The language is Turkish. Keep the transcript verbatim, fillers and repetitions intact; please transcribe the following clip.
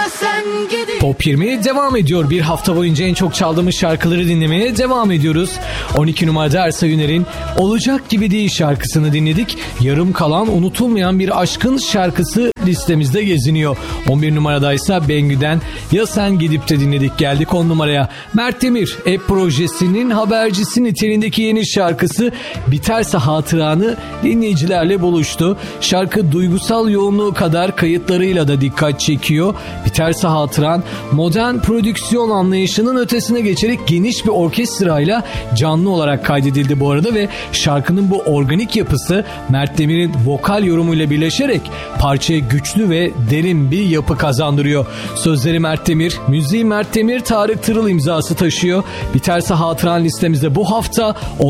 Top yirmi devam ediyor. Bir hafta boyunca en çok çaldığımız şarkıları dinlemeye devam ediyoruz. on iki numarada Ersa Yüner'in Olacak Gibi Değil şarkısını dinledik. Yarım kalan unutulmayan bir aşkın şarkısı listemizde geziniyor. on bir numaradaysa Bengü'den Ya Sen Gidip de dinledik. Geldik on numaraya. Mert Demir, App projesinin habercisi niteliğindeki yeni şarkısı Biterse Hatıranı dinleyicilerle buluştu. Şarkı duygusal yoğunluğu kadar kayıtlarıyla da dikkat çekiyor. Biterse Hatıran modern prodüksiyon anlayışının ötesine geçerek geniş bir orkestrayla canlı olarak kaydedildi bu arada ve şarkının bu organik yapısı Mert Demir'in vokal yorumuyla birleşerek parçaya güçlü ve derin bir yapı kazandırıyor. Sözleri Mert Demir, müziği Mert Demir, Tarık Tırıl imzası taşıyor. Biterse Hatıran listemizde bu hafta